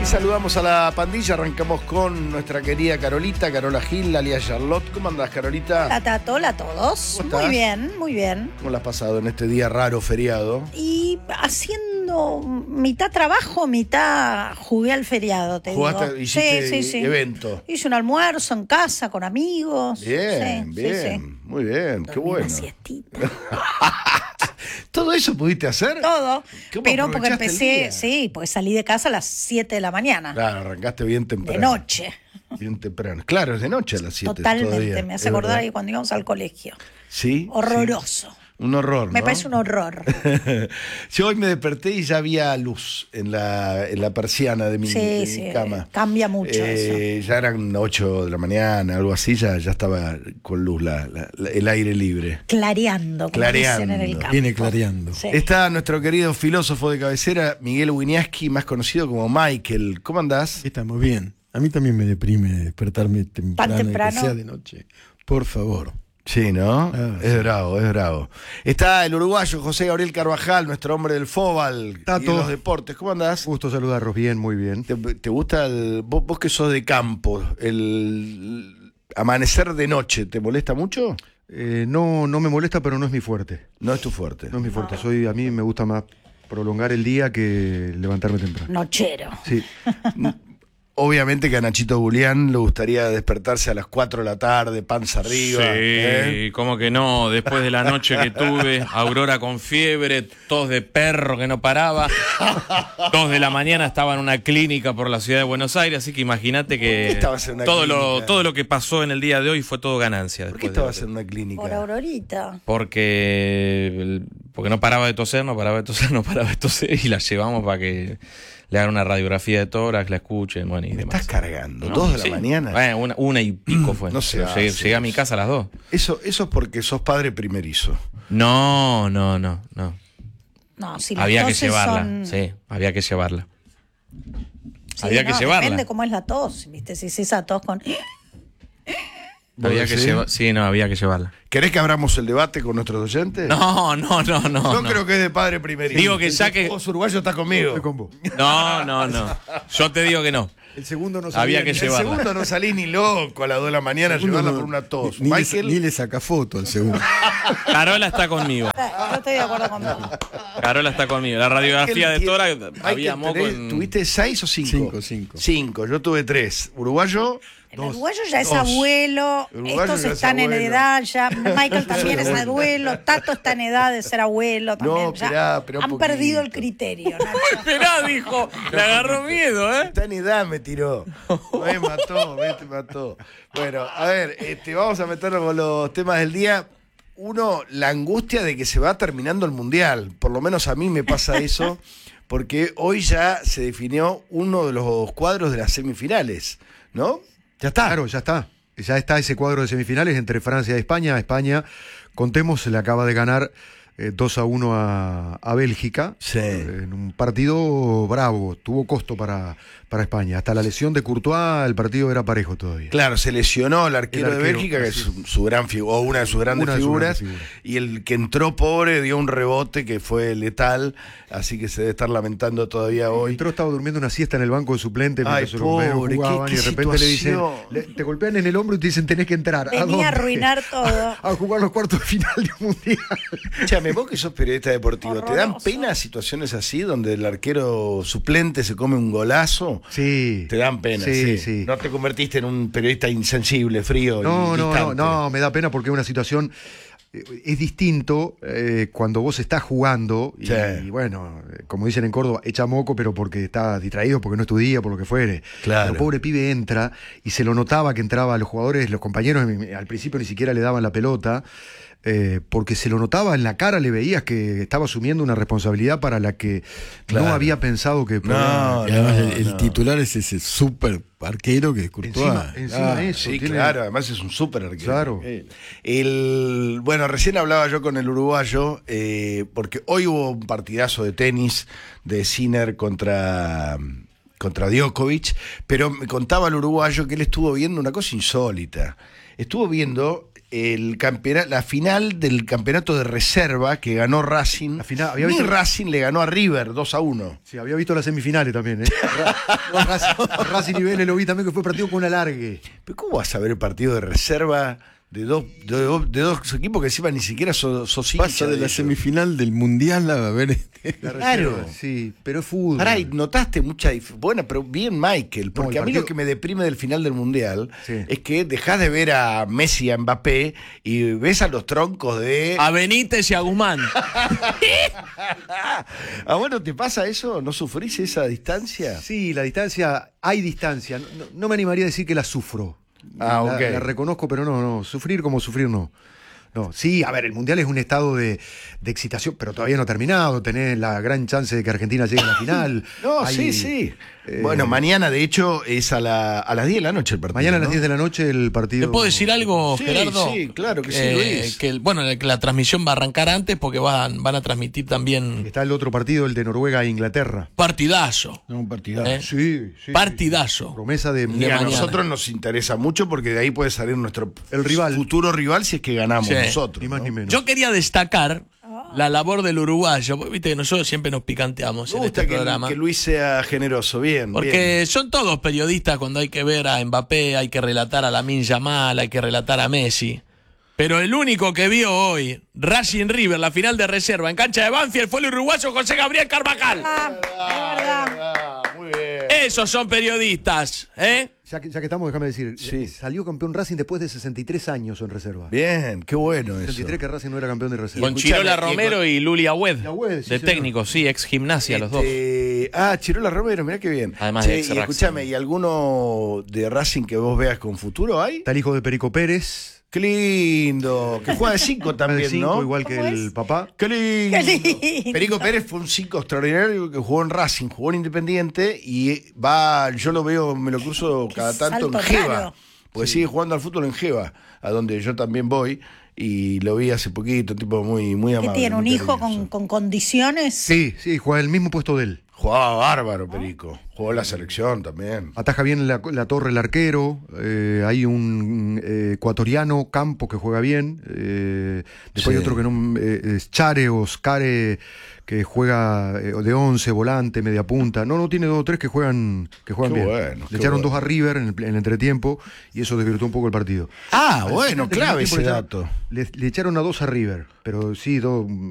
Saludamos a la pandilla, arrancamos con nuestra querida Carola Gil, alias Charlotte. ¿Cómo andás, Carolita? Hola, Tato, hola a todos. Muy bien, muy bien. ¿Cómo la has pasado en este día raro, feriado? Y haciendo mitad trabajo, mitad jugué al feriado, te digo. ¿Hiciste sí. evento? Hice un almuerzo en casa con amigos. Bien, muy bien, qué bueno. Una siestita. ¿Todo eso pudiste hacer? Todo, pero porque empecé, porque salí de casa a las 7 de la mañana. Claro, arrancaste bien temprano. De noche. Bien temprano. Claro, es de noche a las 7. Totalmente, todavía. me hace acordar ahí cuando íbamos al colegio. Sí. Horroroso. Sí. Un horror, ¿no? Me parece un horror. Yo hoy me desperté y ya había luz en la persiana de mi cama. Cambia mucho eso. Ya eran 8 de la mañana, algo así, ya estaba con luz el aire libre. Clareando, como dicen en el campo. Viene clareando. Sí. Está nuestro querido filósofo de cabecera, Miguel Wiñaski, más conocido como Michael. ¿Cómo andás? Está muy bien. A mí también me deprime despertarme temprano. ¿Tan temprano? Que sea de noche. Por favor. Sí, ¿no? Es bravo. Está el uruguayo José Gabriel Carvajal, nuestro hombre del fútbol y de los deportes. ¿Cómo andás? Gusto saludarlos, bien, muy bien. ¿Te gusta vos que sos de campo, el amanecer de noche, te molesta mucho? No me molesta, pero no es mi fuerte. No es tu fuerte. No es mi fuerte. A mí me gusta más prolongar el día que levantarme temprano. Nochero. Sí. Obviamente que a Nachito Julián le gustaría despertarse a las 4 de la tarde, panza arriba. Sí, ¿cómo que no? Después de la noche que tuve, Aurora con fiebre, tos de perro que no paraba. 2 de la mañana estaba en una clínica por la ciudad de Buenos Aires, así que imagínate que todo lo que pasó en el día de hoy fue todo ganancia. ¿Por qué estabas en una clínica? Por Aurorita. Porque no paraba de toser y la llevamos para que le hagan una radiografía de tórax, la escuchen, bueno, y demás. ¿Me estás cargando? ¿2 de la mañana? Bueno, una y pico fue. No sé. Llegué a mi casa a las 2. Eso es porque sos padre primerizo. No. No, si las había que toses llevarla, sí, había que llevarla. Había que llevarla. Depende cómo es la tos, ¿viste? Si es esa tos con... Había que llevarla. ¿Querés que abramos el debate con nuestros oyentes? No. No creo que es de padre primerizo. Digo que ya que... Vos uruguayo estás conmigo. Estoy con vos. No. Yo te digo que no. El segundo no salía. Había que llevarla. El segundo no salí ni loco a las 2 de la mañana a llevarla por una tos. Ni le saca foto al segundo. Carola está conmigo. Yo estoy de acuerdo con vos. Carola está conmigo. La radiografía de tórax había moco en... ¿Tuviste 6 o 5? 5. Yo tuve 3. ¿Uruguayo? El uruguayo ya es abuelo, estos están en edad ya, Michael también es abuelo, Tato está en edad de ser abuelo también. No, esperá han perdido el criterio. Esperá, dijo, le agarró miedo, ¿eh? Está en edad, me tiró. Me mató. Bueno, a ver, vamos a meternos con los temas del día. Uno, la angustia de que se va terminando el Mundial. Por lo menos a mí me pasa eso, porque hoy ya se definió uno de los cuadros de las semifinales, ¿no? Ya está. Claro, ya está. Ya está ese cuadro de semifinales entre Francia y España. España, contemos, se le acaba de ganar 2-1 a Bélgica. Sí. En un partido bravo. Tuvo costo para España. Hasta la lesión de Courtois, el partido era parejo todavía. Claro, se lesionó el arquero de Bélgica, que es su gran figura, o una de sus grandes figuras. Y el que entró pobre dio un rebote que fue letal. Así que se debe estar lamentando todavía hoy. Entró, estaba durmiendo una siesta en el banco de suplente mientras los pobre, jugaban, y de repente situación. le dicen, te golpean en el hombro y te dicen tenés que entrar. Venía a arruinar todo. A jugar los cuartos de final del Mundial. Escúchame, vos que sos periodista deportivo, Horroroso. ¿te dan pena situaciones así donde el arquero suplente se come un golazo? Sí. Te dan pena, sí. No te convertiste en un periodista insensible, frío y distante. No, me da pena porque es una situación... Es distinto cuando vos estás jugando y bueno, como dicen en Córdoba, echa moco, pero porque está distraído, porque no estudia, por lo que fuere. Claro. El pobre pibe entra y se lo notaba que entraba a los jugadores, los compañeros al principio ni siquiera le daban la pelota, porque se lo notaba en la cara, le veías que estaba asumiendo una responsabilidad para la que no había pensado que podía. Además, el titular es ese súper arquero que es Courtois. Encima de eso. Sí, claro, además es un súper arquero. Claro. Bueno, recién hablaba yo con el uruguayo, porque hoy hubo un partidazo de tenis de Sinner contra Djokovic, pero me contaba el uruguayo que él estuvo viendo una cosa insólita. Estuvo viendo la final del campeonato de reserva que ganó Racing. Racing le ganó a River 2-1. Sí, había visto las semifinales también, ¿eh? Racing y Vélez lo vi también, que fue partido con un alargue. Pero ¿cómo vas a ver el partido de reserva de dos equipos que encima ni siquiera sos Pasa de la semifinal del Mundial a ver... Claro. Sí, pero es fútbol. Ahora, notaste mucha diferencia. Bueno, pero bien Michael, porque a mí lo que me deprime del final del Mundial es que dejás de ver a Messi y a Mbappé y ves a los troncos de... A Benítez y a Guzmán. ¿A vos no te pasa eso? ¿No sufrís esa distancia? Sí, la distancia, hay distancia. No me animaría a decir que la sufro. Ok. La reconozco, pero no. Sufrir como sufrir no. No, sí, a ver, el Mundial es un estado de excitación, pero todavía no ha terminado. Tenés la gran chance de que Argentina llegue a la final. Sí. Bueno, mañana, de hecho, es a las 10 de la noche el partido. Mañana a las 10 de la noche el partido. ¿Te puedo decir algo, Gerardo? Sí, claro que sí, Luis. Que la transmisión va a arrancar antes porque van a transmitir también... Está el otro partido, el de Noruega e Inglaterra. Partidazo. Un partidazo. Sí. Partidazo. Promesa de... Y a nosotros nos interesa mucho porque de ahí puede salir nuestro futuro rival si es que ganamos nosotros. Ni más ni menos. Yo quería destacar la labor del uruguayo. Viste que nosotros siempre nos picanteamos en este programa. Que Luis sea generoso, bien. Porque son todos periodistas cuando hay que ver a Mbappé, hay que relatar a Lamine Yamal, hay que relatar a Messi. Pero el único que vio hoy Racing River, la final de reserva en cancha de Banfield, fue el uruguayo José Gabriel Carvajal. Muy bien. Esos son periodistas, ¿eh? Ya que estamos, déjame decir, salió campeón Racing después de 63 años en reserva. Bien, qué bueno eso. 63 que Racing no era campeón de reserva. Con Chirola Romero y Luli Agüed, sí, de técnico, sí, ex gimnasia los dos. Chirola Romero, mirá qué bien. Además de ex y escúchame, ¿y alguno de Racing que vos veas con futuro hay? Está el hijo de Perico Pérez. Qué lindo. Que juega de 5 también, ¿no? Igual que el papá. Qué lindo. Qué lindo. Perico Pérez fue un 5 extraordinario que jugó en Racing, jugó en Independiente y yo lo veo, me lo cruzo cada tanto en Geva. Porque sigue jugando al fútbol en Geva, a donde yo también voy. Y lo vi hace poquito, un tipo muy, muy amable. ¿Que tiene un hijo con condiciones? Sí, juega el mismo puesto de él. Jugaba bárbaro, Perico. Jugó en la selección también. Ataja bien la torre el arquero. Hay un ecuatoriano, Campo, que juega bien. Después hay otro que no es Chare o Scare, que juega de 11, volante, media punta. No, tiene 2 o 3 que juegan bien. Bueno, le echaron 2 a River en el entretiempo y eso desvirtuó un poco el partido. Bueno, clave ese dato. Le echaron a 2 a River, pero sí, 2...